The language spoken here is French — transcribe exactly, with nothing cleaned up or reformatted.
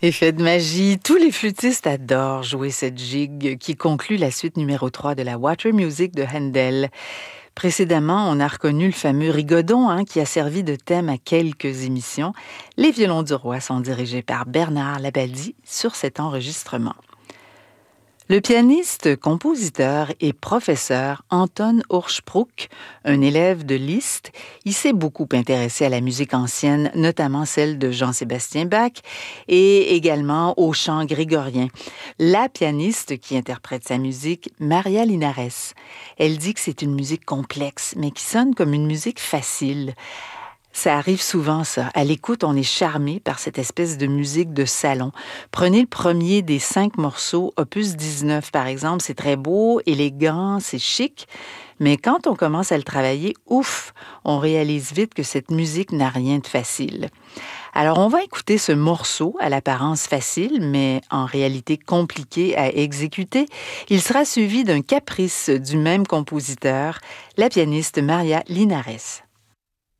Effet de magie, tous les flûtistes adorent jouer cette gigue qui conclut la suite numéro trois de la Water Music de Handel. Précédemment, on a reconnu le fameux rigodon hein, qui a servi de thème à quelques émissions. Les violons du roi sont dirigés par Bernard Labadie sur cet enregistrement. Le pianiste, compositeur et professeur Anton Urspruch, un élève de Liszt, il s'est beaucoup intéressé à la musique ancienne, notamment celle de Jean-Sébastien Bach et également au chant grégorien. La pianiste qui interprète sa musique, Maria Linares, elle dit que c'est une musique complexe, mais qui sonne comme une musique facile. Ça arrive souvent, ça. À l'écoute, on est charmé par cette espèce de musique de salon. Prenez le premier des cinq morceaux, opus dix-neuf par exemple, c'est très beau, élégant, c'est chic, mais quand on commence à le travailler, ouf, on réalise vite que cette musique n'a rien de facile. Alors, on va écouter ce morceau à l'apparence facile, mais en réalité compliqué à exécuter. Il sera suivi d'un caprice du même compositeur, la pianiste Maria Linares.